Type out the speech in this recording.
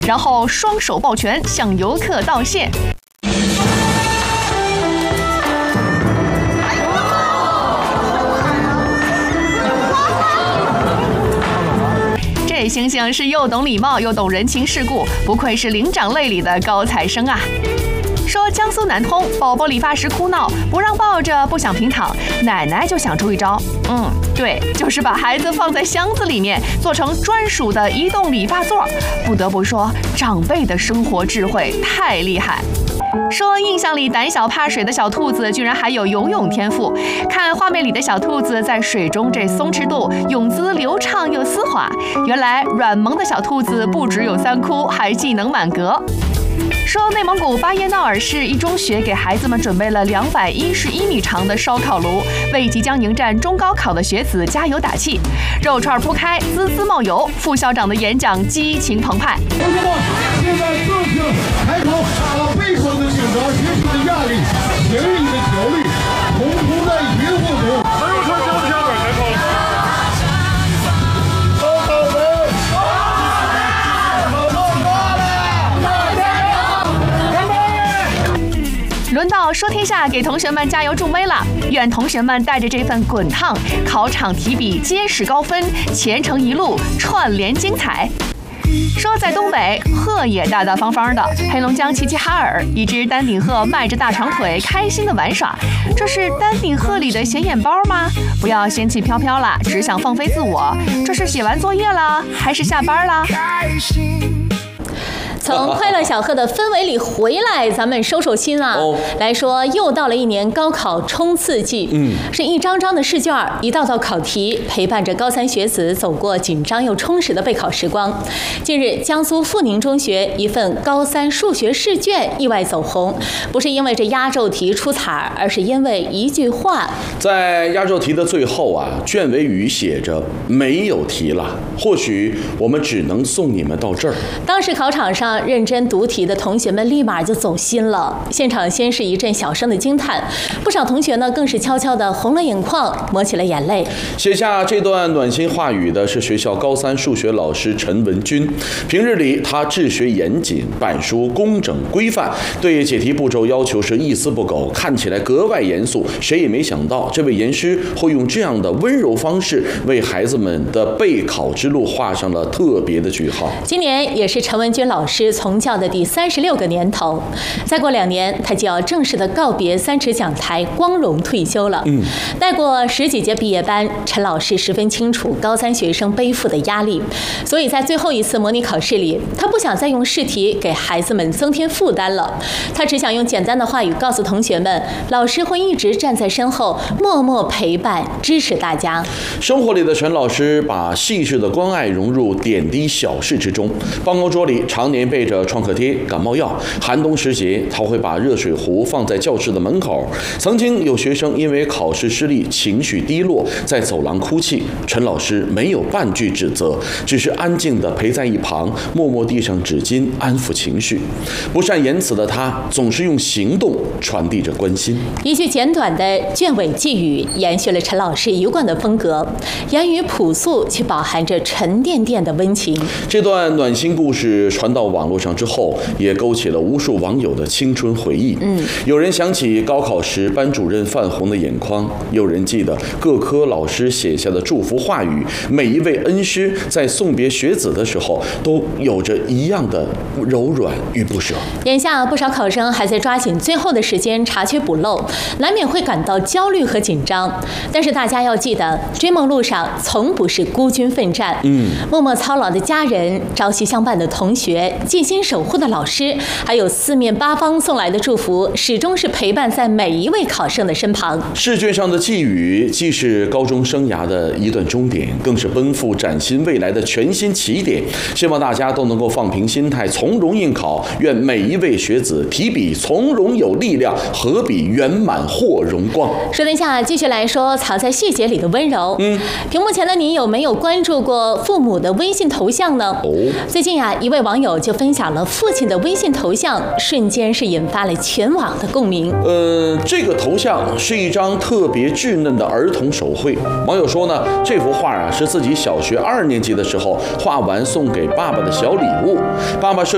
然后双手抱拳向游客道谢。这星星是又懂礼貌又懂人情世故，不愧是灵长类里的高材生啊！说江苏南通宝宝理发时哭闹，不让抱着，不想平躺，奶奶就想出一招，对，就是把孩子放在箱子里面，做成专属的移动理发座。不得不说，长辈的生活智慧太厉害。说印象里胆小怕水的小兔子，居然还有游泳天赋。看画面里的小兔子在水中这松弛度，泳姿流畅又丝滑。原来软萌的小兔子不只有3窟，还技能满格。说内蒙古巴彦淖尔市一中学给孩子们准备了211米长的烧烤炉，为即将迎战中高考的学子加油打气。肉串铺开，滋滋冒油，副校长的演讲激情澎湃。 同学们，现在各自开口，把背后的紧张、学习的压力、学业的焦虑，统统在业务中。肉串交下边开口。 轮到说天下给同学们加油助威了，愿同学们带着这份滚烫，考场提笔皆是高分，前程一路串联精彩。说在东北，鹤也大大方方的，黑龙江齐齐哈尔，一只丹顶鹤迈着大长腿，开心的玩耍。这是丹顶鹤里的显眼包吗？不要仙气飘飘啦，只想放飞自我。这是写完作业了，还是下班了？ 从快乐小贺的氛围里回来，咱们收收心啊！来说，又到了一年高考冲刺季，是一张张的试卷，一道道考题，陪伴着高3学子走过紧张又充实的备考时光。近日，江苏阜宁中学一份高3数学试卷意外走红，不是因为这压轴题出彩，而是因为一句话。 在压轴题的最后啊，卷尾语写着“没有题了，或许我们只能送你们到这儿”。 当时考场上认真读题的同学们立马就走心了，现场先是一阵小声的惊叹，不少同学呢更是悄悄地红了眼眶，抹起了眼泪。 写下这段暖心话语的是学校高3数学老师陈文军。平日里他治学严谨，板书工整规范，对解题步骤要求是一丝不苟，看起来格外严肃。谁也没想到，这位严师会用这样的温柔方式，为孩子们的备考之路画上了特别的句号。 今年也是陈文军老师从教的第36个年头，再过2年，他就要正式的告别3尺讲台，光荣退休了。带过10几届毕业班，陈老师十分清楚高3学生背负的压力，所以在最后一次模拟考试里，他不想再用试题给孩子们增添负担了，他只想用简单的话语告诉同学们，老师会一直站在身后，默默陪伴支持大家。 生活里的陈老师把细致的关爱融入点滴小事之中，办公桌里常年备着创可贴、感冒药，寒冬时节他会把热水壶放在教室的门口。曾经有学生因为考试失利情绪低落，在走廊哭泣，陈老师没有半句指责，只是安静地陪在一旁，默默递上纸巾安抚情绪。不善言辞的他总是用行动传递着关心。 一句简短的卷尾寄语延续了陈老师一贯的风格，言语朴素却饱含着沉甸甸的温情。 这段暖心故事传到网络上之后，也勾起了无数网友的青春回忆。有人想起高考时班主任泛红的眼眶，有人记得各科老师写下的祝福话语，每一位恩师在送别学子的时候都有着一样的柔软与不舍。 眼下不少考生还在抓紧最后的时间查缺补漏，难免会感到焦虑和紧张，但是大家要记得，追梦路上从不是孤军奋战。默默操劳的家人，朝夕相伴的同学，尽心守护的老师，还有四面八方送来的祝福，始终是陪伴在每一位考生的身旁。 试卷上的寄语既是高中生涯的一段终点，更是奔赴崭新未来的全新起点。希望大家都能够放平心态，从容应考。愿每一位学子提笔从容有力量，合笔圆满获荣光。 说天下继续来说藏在细节里的温柔。屏幕前的你有没有关注过父母的微信头像呢？最近一位网友就分享了父亲的微信头像，瞬间是引发了全网的共鸣。 这个头像是一张特别稚嫩的儿童手绘。网友说呢，这幅画是自己小学2年级的时候画完送给爸爸的小礼物。爸爸设